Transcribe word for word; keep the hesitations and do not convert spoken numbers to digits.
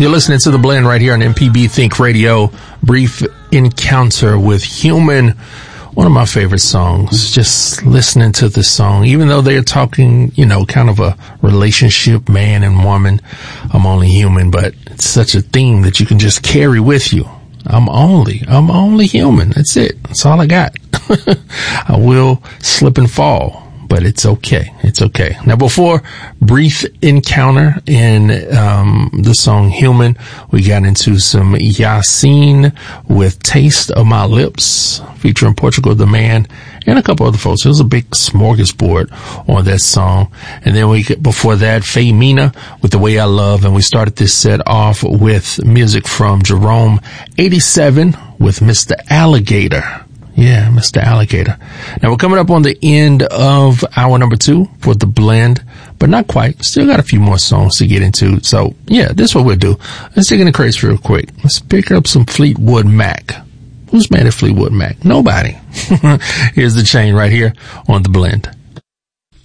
You're listening to The Blend right here on M P B Think Radio. Brief Encounter with Human. One of my favorite songs. Just listening to this song, even though they're talking, you know, kind of a relationship, man and woman. I'm only human, but it's such a theme that you can just carry with you. I'm only, I'm only human. That's it. That's all I got. I will slip and fall, but it's okay. It's okay. Now, before Brief Encounter in um the song Human, we got into some Yasin with Taste of My Lips, featuring Portugal the Man and a couple other folks. It was a big smorgasbord on that song. And then we before that, Faye Mina with The Way I Love, and we started this set off with music from Jerome eighty-seven with Mister Alligator. Yeah, Mister Alligator. Now we're coming up on the end of hour number two for The Blend, but not quite. Still got a few more songs to get into. So yeah, this is what we'll do. Let's dig in the crates real quick. Let's pick up some Fleetwood Mac. Who's mad at Fleetwood Mac? Nobody. Here's The Chain right here on The Blend.